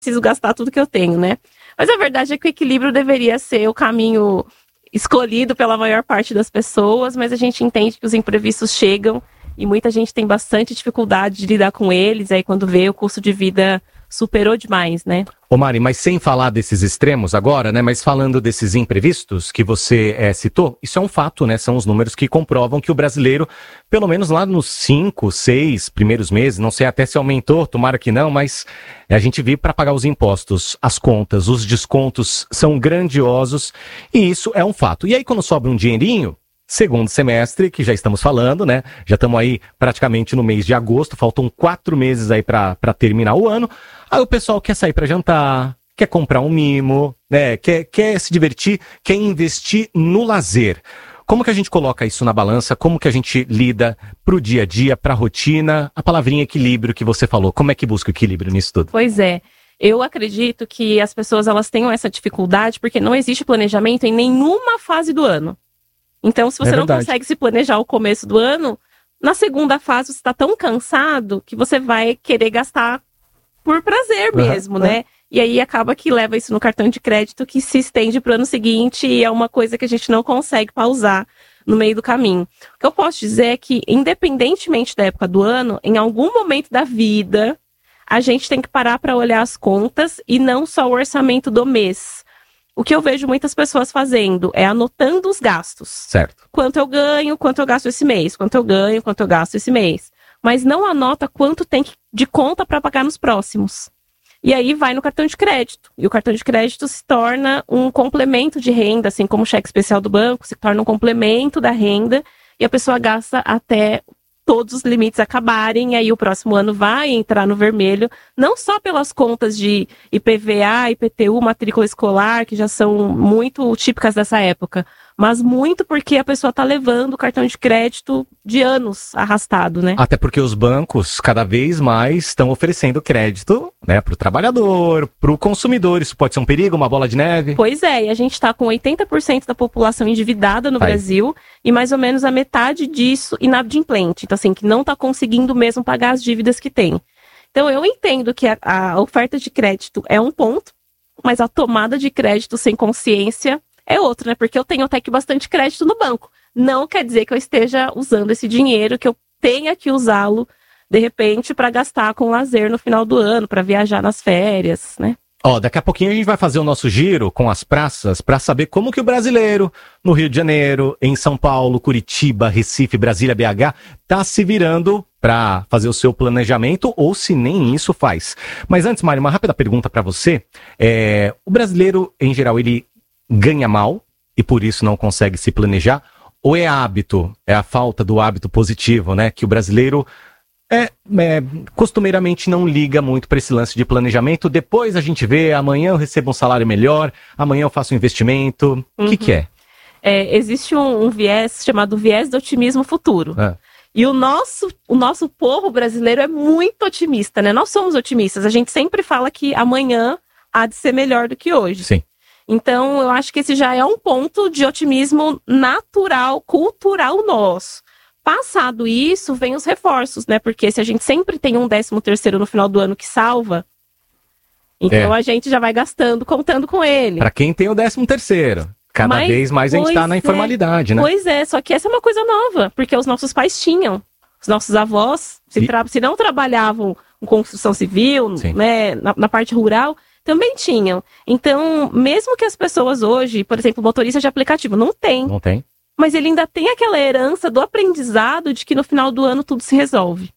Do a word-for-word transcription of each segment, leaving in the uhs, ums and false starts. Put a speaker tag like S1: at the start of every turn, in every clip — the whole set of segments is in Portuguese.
S1: preciso gastar tudo que eu tenho, né? Mas a verdade é que o equilíbrio deveria ser o caminho escolhido pela maior parte das pessoas, mas a gente entende que os imprevistos chegam e muita gente tem bastante dificuldade de lidar com eles, aí quando vê o custo de vida superou demais, né?
S2: Ô Mari, mas sem falar desses extremos agora, né? Mas falando desses imprevistos que você é, citou, isso é um fato, né? São os números que comprovam que o brasileiro, pelo menos lá nos cinco, seis primeiros meses, não sei até se aumentou, tomara que não, mas a gente vive para pagar os impostos, as contas, os descontos são grandiosos e isso é um fato. E aí quando sobra um dinheirinho, segundo semestre, que já estamos falando, né? Já estamos aí praticamente no mês de agosto, faltam quatro meses aí para terminar o ano. Aí o pessoal quer sair para jantar, quer comprar um mimo, né? Quer, quer se divertir, quer investir no lazer. Como que a gente coloca isso na balança? Como que a gente lida pro dia a dia, pra rotina? A palavrinha equilíbrio que você falou, como é que busca o equilíbrio nisso tudo?
S1: Pois é. Eu acredito que as pessoas elas tenham essa dificuldade porque não existe planejamento em nenhuma fase do ano. Então, se você é não consegue se planejar o começo do ano, na segunda fase você está tão cansado que você vai querer gastar por prazer mesmo, uhum, né? É. E aí acaba que leva isso no cartão de crédito que se estende para o ano seguinte e é uma coisa que a gente não consegue pausar no meio do caminho. O que eu posso dizer é que, independentemente da época do ano, em algum momento da vida, a gente tem que parar para olhar as contas e não só o orçamento do mês. O que eu vejo muitas pessoas fazendo é anotando os gastos.
S2: Certo.
S1: Quanto eu ganho, quanto eu gasto esse mês. Quanto eu ganho, quanto eu gasto esse mês. Mas não anota quanto tem de conta para pagar nos próximos. E aí vai no cartão de crédito. E o cartão de crédito se torna um complemento de renda, assim como o cheque especial do banco, se torna um complemento da renda. E a pessoa gasta até todos os limites acabarem, e aí o próximo ano vai entrar no vermelho, não só pelas contas de I P V A, I P T U, matrícula escolar, que já são muito típicas dessa época, mas muito porque a pessoa está levando o cartão de crédito de anos arrastado, né?
S2: Até porque os bancos cada vez mais estão oferecendo crédito, né, para o trabalhador, para o consumidor. Isso pode ser um perigo, uma bola de neve?
S1: Pois é, e a gente está com oitenta por cento da população endividada no Aí. Brasil e mais ou menos a metade disso inadimplente. Então, assim, que não está conseguindo mesmo pagar as dívidas que tem. Então, eu entendo que a, a oferta de crédito é um ponto, mas a tomada de crédito sem consciência é outro, né? Porque eu tenho até que bastante crédito no banco. Não quer dizer que eu esteja usando esse dinheiro, que eu tenha que usá-lo, de repente, para gastar com lazer no final do ano, para viajar nas férias, né?
S2: Ó, daqui a pouquinho a gente vai fazer o nosso giro com as praças para saber como que o brasileiro, no Rio de Janeiro, em São Paulo, Curitiba, Recife, Brasília, B H, tá se virando para fazer o seu planejamento ou se nem isso faz. Mas antes, Mário, uma rápida pergunta para você. É, o brasileiro, em geral, ele ganha mal e por isso não consegue se planejar? Ou é hábito, é a falta do hábito positivo, né? Que o brasileiro é, é, costumeiramente não liga muito para esse lance de planejamento. Depois a gente vê, amanhã eu recebo um salário melhor, amanhã eu faço um investimento. O uhum. que, que é?
S1: é? Existe um, um viés chamado viés do otimismo futuro. É. E o nosso, o nosso povo brasileiro é muito otimista, né? Nós somos otimistas. A gente sempre fala que amanhã há de ser melhor do que hoje.
S2: Sim.
S1: Então, eu acho que esse já é um ponto de otimismo natural, cultural nosso. Passado isso, vem os reforços, né? Porque se a gente sempre tem um décimo terceiro no final do ano que salva, então é. a gente já vai gastando, contando com ele.
S2: Para quem tem o décimo terceiro. Cada Mas, vez mais a gente está na informalidade,
S1: é,
S2: né?
S1: Pois é, só que essa é uma coisa nova, porque os nossos pais tinham. Os nossos avós, se, tra- se não trabalhavam com construção civil, né, na, na parte rural, também tinham. Então, mesmo que as pessoas hoje, por exemplo, motorista de aplicativo, não tem.
S2: Não tem.
S1: Mas ele ainda tem aquela herança do aprendizado de que no final do ano tudo se resolve.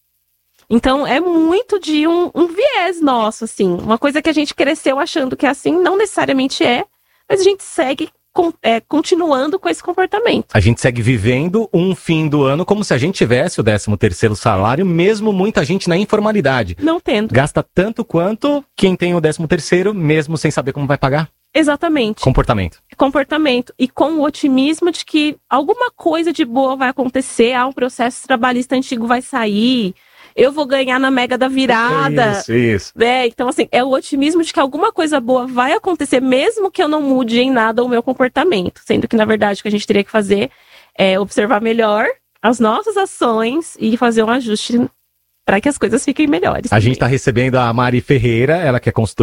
S1: Então, é muito de um, um viés nosso, assim. Uma coisa que a gente cresceu achando que é assim, não necessariamente é, mas a gente segue com, é, continuando com esse comportamento.
S2: A gente segue vivendo um fim do ano como se a gente tivesse o décimo terceiro salário, mesmo muita gente na informalidade.
S1: Não tendo.
S2: Gasta tanto quanto quem tem o décimo terceiro, mesmo sem saber como vai pagar.
S1: Exatamente.
S2: Comportamento.
S1: Comportamento. E com o otimismo de que alguma coisa de boa vai acontecer, ah, um processo trabalhista antigo vai sair, eu vou ganhar na mega da virada.
S2: Isso, isso.
S1: É, então, assim, é o otimismo de que alguma coisa boa vai acontecer, mesmo que eu não mude em nada o meu comportamento. Sendo que, na verdade, o que a gente teria que fazer é observar melhor as nossas ações e fazer um ajuste para que as coisas fiquem melhores.
S2: A também. gente está recebendo a Mari Ferreira, ela que é consultora